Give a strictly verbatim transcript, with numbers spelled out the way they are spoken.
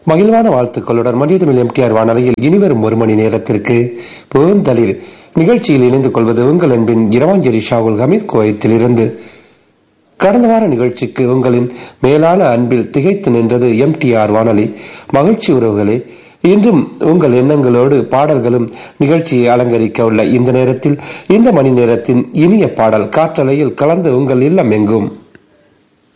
மகிழ்வான வாழ்த்துக்களுடன் மதியத்தில் எம்டிஆர் வானொலியில் இனிவரும் ஒரு மணி நேரத்திற்கு பூந்தளிர் நிகழ்ச்சியில் இணைந்து கொள்வது உங்கள் அன்பின் இரவாஞ்சேரி ஷாவுல் ஹமீத் கோயத்தில் இருந்து. கடந்த வார நிகழ்ச்சிக்கு உங்களின் மேலான அன்பில் திகைத்து நின்றது எம்டிஆர் வானொலி. மகிழ்ச்சி உறவுகளே, இன்றும் உங்கள் எண்ணங்களோடு பாடல்களும் நிகழ்ச்சியை அலங்கரிக்க உள்ள இந்த நேரத்தில் இந்த மணி நேரத்தின் இனிய பாடல் காற்றலையில் கலந்து உங்கள் இல்லம் எங்கும்